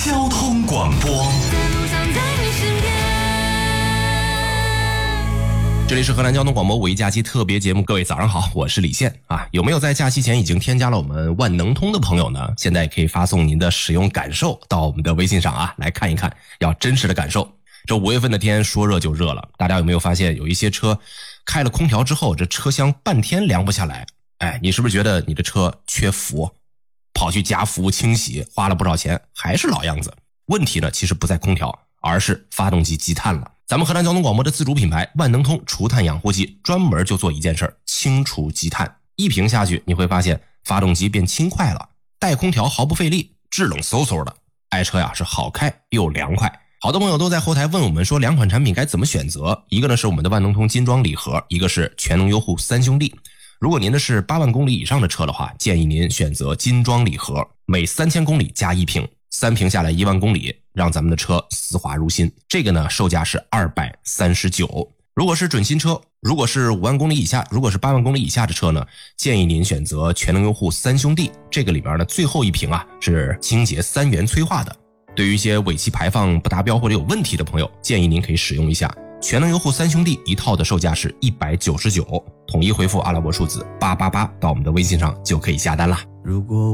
交通广播。这里是河南交通广播五一假期特别节目，各位早上好，我是李现啊。有没有在假期前已经添加了我们万能通的朋友呢？现在可以发送您的使用感受到我们的微信上啊，来看一看，要真实的感受。这5月份的天说热就热了，大家有没有发现有一些车开了空调之后，这车厢半天凉不下来？哎，你是不是觉得你的车缺氟？跑去家服务清洗，花了不少钱，还是老样子。问题呢，其实不在空调，而是发动机积碳了。咱们河南交通广播的自主品牌万能通除碳养护剂专门就做一件事，清除积碳。一瓶下去，你会发现发动机变轻快了，带空调毫不费力，制冷嗖嗖的，爱车呀是好开又凉快。好多朋友都在后台问我们说2款产品该怎么选择，一个呢是我们的万能通金装礼盒，一个是全能优护3兄弟。如果您的是8万公里以上的车的话，建议您选择金装礼盒，每3000公里加1瓶，3瓶下来1万公里，让咱们的车丝滑如新。这个呢售价是239。如果是准新车，如果是5万公里以下，如果是8万公里以下的车呢，建议您选择全能优护3兄弟。这个里边呢最后一瓶啊是清洁3元催化的。对于一些尾气排放不达标或者有问题的朋友，建议您可以使用一下全能优护3兄弟，一套的售价是199，统一回复阿拉伯数字888到我们的微信上就可以下单啦。 如果